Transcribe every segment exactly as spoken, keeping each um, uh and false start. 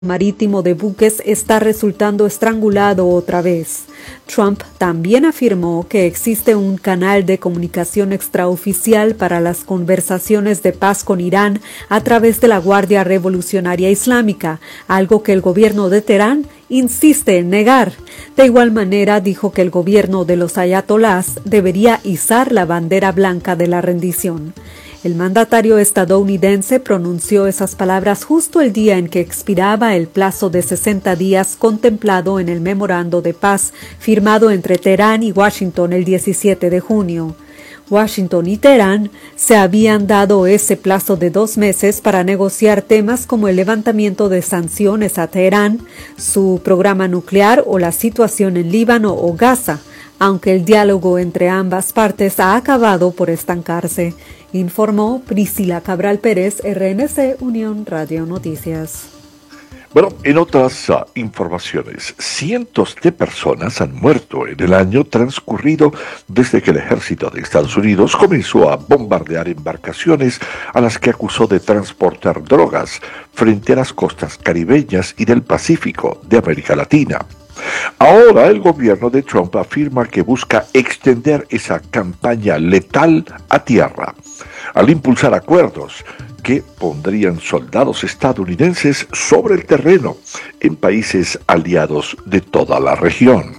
marítimo de buques está resultando estrangulado otra vez. Trump también afirmó que existe un canal de comunicación extraoficial para las conversaciones de paz con Irán a través de la Guardia Revolucionaria Islámica, algo que el gobierno de Teherán insiste en negar. De igual manera, dijo que el gobierno de los ayatolás debería izar la bandera blanca de la rendición. El mandatario estadounidense pronunció esas palabras justo el día en que expiraba el plazo de sesenta días contemplado en el memorando de paz firmado entre Teherán y Washington el diecisiete de junio. Washington y Teherán se habían dado ese plazo de dos meses para negociar temas como el levantamiento de sanciones a Teherán, su programa nuclear o la situación en Líbano o Gaza, aunque el diálogo entre ambas partes ha acabado por estancarse, informó Priscila Cabral Pérez, R N C Unión Radio Noticias. Bueno, en otras uh, informaciones, cientos de personas han muerto en el año transcurrido desde que el ejército de Estados Unidos comenzó a bombardear embarcaciones a las que acusó de transportar drogas frente a las costas caribeñas y del Pacífico de América Latina. Ahora el gobierno de Trump afirma que busca extender esa campaña letal a tierra, al impulsar acuerdos que pondrían soldados estadounidenses sobre el terreno en países aliados de toda la región.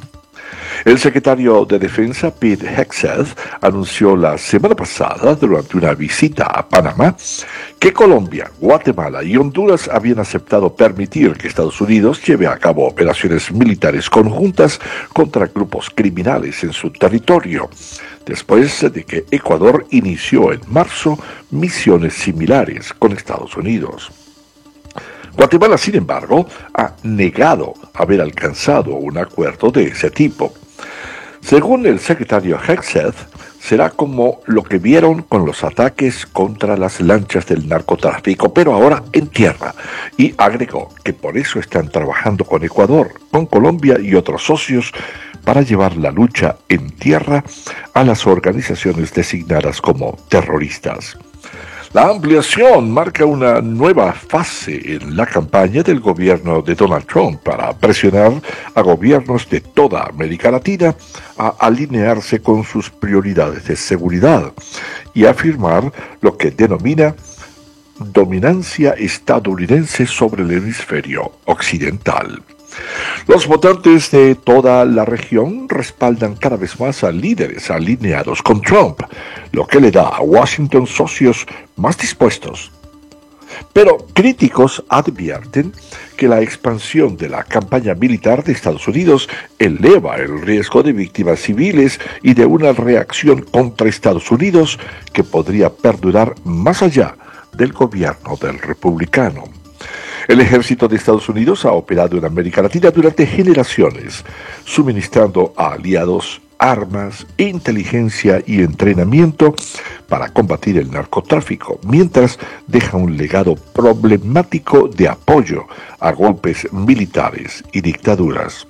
El secretario de Defensa, Pete Hegseth, anunció la semana pasada, durante una visita a Panamá, que Colombia, Guatemala y Honduras habían aceptado permitir que Estados Unidos lleve a cabo operaciones militares conjuntas contra grupos criminales en su territorio, después de que Ecuador inició en marzo misiones similares con Estados Unidos. Guatemala, sin embargo, ha negado haber alcanzado un acuerdo de ese tipo. Según el secretario Hegseth, será como lo que vieron con los ataques contra las lanchas del narcotráfico, pero ahora en tierra, y agregó que por eso están trabajando con Ecuador, con Colombia y otros socios para llevar la lucha en tierra a las organizaciones designadas como terroristas. La ampliación marca una nueva fase en la campaña del gobierno de Donald Trump para presionar a gobiernos de toda América Latina a alinearse con sus prioridades de seguridad y afirmar lo que denomina dominancia estadounidense sobre el hemisferio occidental. Los votantes de toda la región respaldan cada vez más a líderes alineados con Trump, lo que le da a Washington socios más dispuestos. Pero críticos advierten que la expansión de la campaña militar de Estados Unidos eleva el riesgo de víctimas civiles y de una reacción contra Estados Unidos que podría perdurar más allá del gobierno del republicano. El ejército de Estados Unidos ha operado en América Latina durante generaciones, suministrando a aliados armas, inteligencia y entrenamiento para combatir el narcotráfico, mientras deja un legado problemático de apoyo a golpes militares y dictaduras.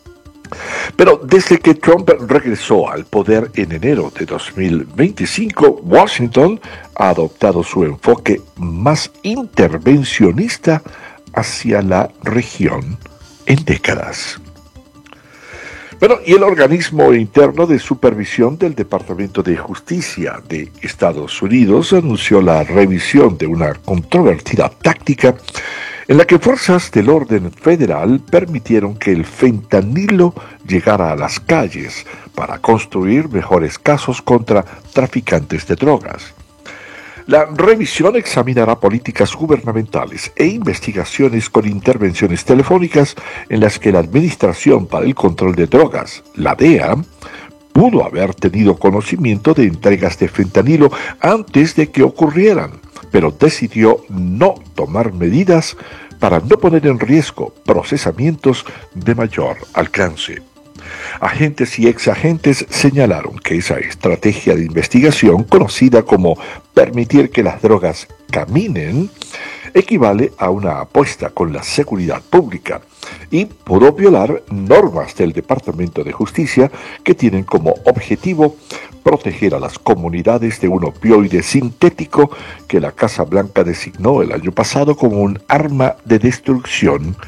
Pero desde que Trump regresó al poder en enero de dos mil veinticinco, Washington ha adoptado su enfoque más intervencionista hacia la región en décadas. Bueno, y el organismo interno de supervisión del Departamento de Justicia de Estados Unidos anunció la revisión de una controvertida táctica en la que fuerzas del orden federal permitieron que el fentanilo llegara a las calles para construir mejores casos contra traficantes de drogas. La revisión examinará políticas gubernamentales e investigaciones con intervenciones telefónicas en las que la Administración para el Control de Drogas, la D E A, pudo haber tenido conocimiento de entregas de fentanilo antes de que ocurrieran, pero decidió no tomar medidas para no poner en riesgo procesamientos de mayor alcance. Agentes y exagentes señalaron que esa estrategia de investigación, conocida como permitir que las drogas caminen, equivale a una apuesta con la seguridad pública, y pudo violar normas del Departamento de Justicia que tienen como objetivo proteger a las comunidades de un opioide sintético que la Casa Blanca designó el año pasado como un arma de destrucción